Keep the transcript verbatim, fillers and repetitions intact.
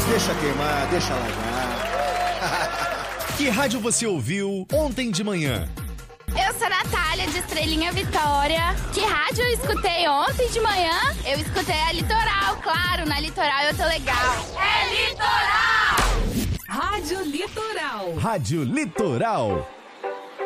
Deixa queimar, deixa largar. Que rádio você ouviu ontem de manhã? Eu sou a Natália, de Estrelinha Vitória. Que rádio eu escutei ontem de manhã? Eu escutei a Litoral, claro, na Litoral eu tô legal. É Litoral! Rádio Litoral. Rádio Litoral.